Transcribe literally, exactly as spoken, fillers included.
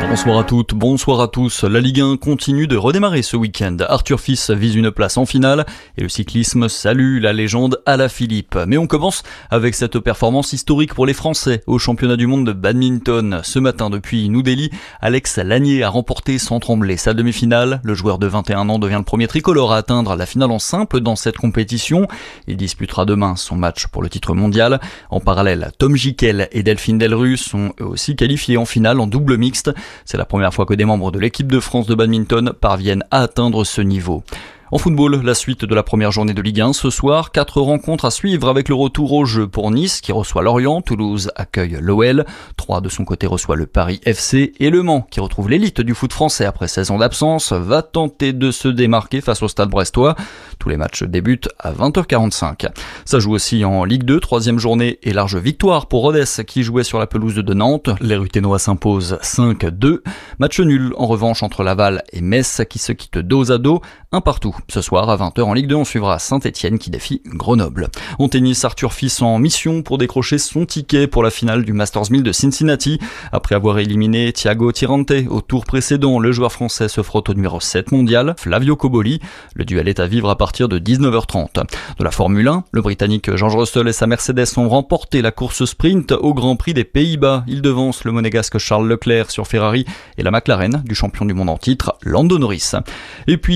Bonsoir à toutes, bonsoir à tous. La Ligue un continue de redémarrer ce week-end. Arthur Fils vise une place en finale et le cyclisme salue la légende Alaphilippe. Mais on commence avec cette performance historique pour les Français au championnat du monde de badminton. Ce matin, depuis New Delhi, Alex Lanier a remporté sans trembler sa demi-finale. Le joueur de vingt et un ans devient le premier tricolore à atteindre la finale en simple dans cette compétition. Il disputera demain son match pour le titre mondial. En parallèle, Tom Gickel et Delphine Delrue sont eux aussi qualifiés en finale en double mixte. C'est la première fois que des membres de l'équipe de France de badminton parviennent à atteindre ce niveau. En football, la suite de la première journée de Ligue un ce soir, quatre rencontres à suivre avec le retour au jeu pour Nice qui reçoit Lorient, Toulouse accueille l'O L, Troyes de son côté reçoit le Paris F C et Le Mans qui retrouve l'élite du foot français après seize ans d'absence va tenter de se démarquer face au Stade brestois. Tous les matchs débutent à vingt heures quarante-cinq. Ça joue aussi en Ligue deux, troisième journée et large victoire pour Rodez qui jouait sur la pelouse de Nantes. Les Ruténois s'imposent cinq deux. Match nul en revanche entre Laval et Metz qui se quittent dos à dos, un partout. Ce soir, à vingt heures en Ligue deux, on suivra Saint-Etienne qui défie Grenoble. En tennis, Arthur Fils en mission pour décrocher son ticket pour la finale du Masters mille de Cincinnati. Après avoir éliminé Thiago Tirante au tour précédent, le joueur français se frotte au numéro sept mondial, Flavio Cobolli. Le duel est à vivre à partir de dix-neuf heures trente. De la Formule un, le Britannique George Russell et sa Mercedes ont remporté la course sprint au Grand Prix des Pays-Bas. Ils devancent le monégasque Charles Leclerc sur Ferrari et la McLaren du champion du monde en titre, Lando Norris. Et puis,